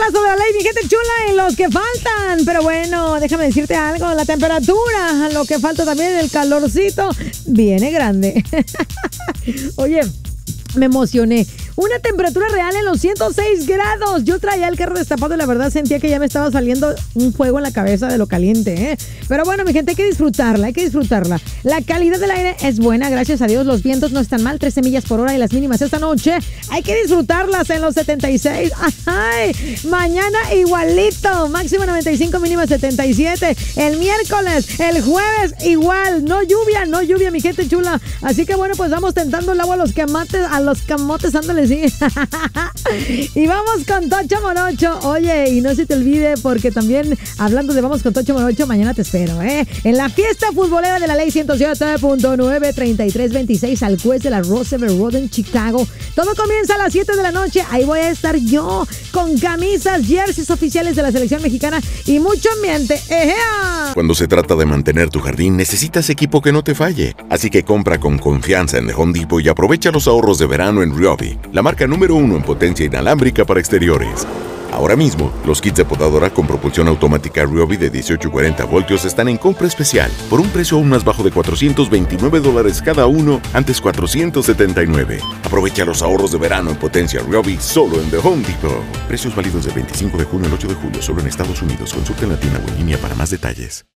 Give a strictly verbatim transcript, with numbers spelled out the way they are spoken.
Golazo de la ley, mi gente chula, y los que faltan. Pero bueno, déjame decirte algo. La temperatura, lo que falta también, el calorcito, viene grande. Oye, me emocioné. Una temperatura real en los ciento seis grados. Yo traía el carro destapado y la verdad sentía que ya me estaba saliendo un fuego en la cabeza de lo caliente, ¿eh? Pero bueno, mi gente, hay que disfrutarla, hay que disfrutarla. La calidad del aire es buena, gracias a Dios. Los vientos no están mal, trece millas por hora y las mínimas esta noche. Hay que disfrutarlas en los setenta y seis. ¡Ay! Mañana igualito. Máximo noventa y cinco, mínima setenta y siete. El miércoles, el jueves igual. No lluvia, no lluvia, mi gente chula. Así que bueno, pues vamos tentando el agua a los camotes, a los camotes, ándale. Sí. Y vamos con Tocho Morocho. Oye, y no se te olvide, porque también hablando de vamos con Tocho Morocho, mañana te espero, ¿eh? En la fiesta futbolera de la ley ciento siete punto nueve, treinta y tres veintiséis al juez de la Roosevelt Road en Chicago. Todo comienza a las siete de la noche. Ahí voy a estar yo con camisas, jerseys oficiales de la selección mexicana y mucho ambiente. ¡Ejea! Cuando se trata de mantener tu jardín, necesitas equipo que no te falle. Así que compra con confianza en The Home Depot y aprovecha los ahorros de verano en Ryobi, la marca número uno en potencia inalámbrica para exteriores. Ahora mismo, los kits de podadora con propulsión automática Ryobi de dieciocho y cuarenta voltios están en compra especial por un precio aún más bajo de cuatrocientos veintinueve dólares cada uno, antes cuatrocientos setenta y nueve. Aprovecha los ahorros de verano en potencia Ryobi solo en The Home Depot. Precios válidos del veinticinco de junio al ocho de julio solo en Estados Unidos. Consulta en la tienda o en línea para más detalles.